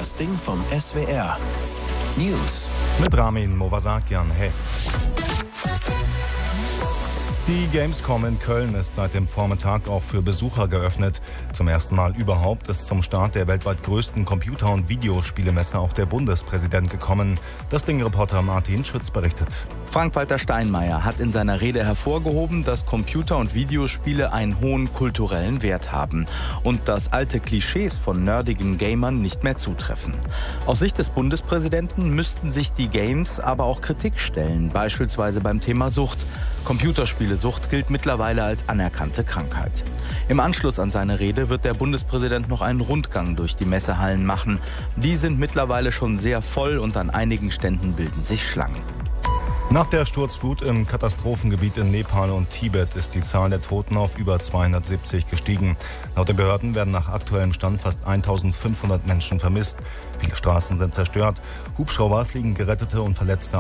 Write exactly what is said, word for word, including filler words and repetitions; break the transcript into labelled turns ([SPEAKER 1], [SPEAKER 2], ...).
[SPEAKER 1] Das Ding vom S W R. News.
[SPEAKER 2] Mit Ramin Movasakian. Hey. Die Gamescom in Köln ist seit dem Vormittag auch für Besucher geöffnet. Zum ersten Mal überhaupt ist zum Start der weltweit größten Computer- und Videospielemesse auch der Bundespräsident gekommen. Das Ding-Reporter Martin Schütz berichtet.
[SPEAKER 3] Frank-Walter Steinmeier hat in seiner Rede hervorgehoben, dass Computer- und Videospiele einen hohen kulturellen Wert haben und dass alte Klischees von nerdigen Gamern nicht mehr zutreffen. Aus Sicht des Bundespräsidenten müssten sich die Games aber auch Kritik stellen, beispielsweise beim Thema Sucht. Computerspielesucht gilt mittlerweile als anerkannte Krankheit. Im Anschluss an seine Rede wird der Bundespräsident noch einen Rundgang durch die Messehallen machen. Die sind mittlerweile schon sehr voll und an einigen Ständen bilden sich Schlangen.
[SPEAKER 2] Nach der Sturzflut im Katastrophengebiet in Nepal und Tibet ist die Zahl der Toten auf über zweihundertsiebzig gestiegen. Laut den Behörden werden nach aktuellem Stand fast eintausendfünfhundert Menschen vermisst. Viele Straßen sind zerstört. Hubschrauber fliegen Gerettete und Verletzte